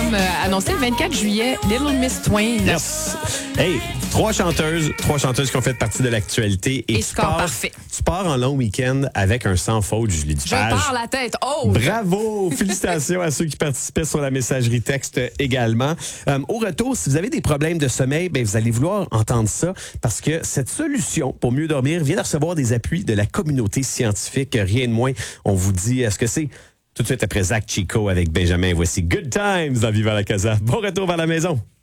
album annoncé le 24 juillet, Little Miss Twain. Yes. Hey, trois chanteuses qui ont fait partie de l'actualité. Et score parfait. Tu pars en long week-end avec un sans faute, Julie Dupage. Je pars la tête haute. Bravo! Félicitations à ceux qui participaient sur la messagerie texte également. Au retour, si vous avez des problèmes de sommeil, vous allez vouloir entendre ça parce que cette solution pour mieux dormir vient de recevoir des appuis de la communauté scientifique. Rien de moins. On vous dit ce que c'est tout de suite après Zach Chico avec Benjamin. Voici Good Times dans Viva la Casa. Bon retour vers la maison.